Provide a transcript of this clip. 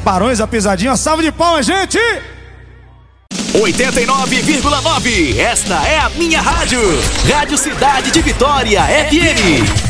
Barões da Pisadinha. Salve de palmas, gente! 89,9. Esta é a minha rádio. Rádio Cidade de Vitória FM.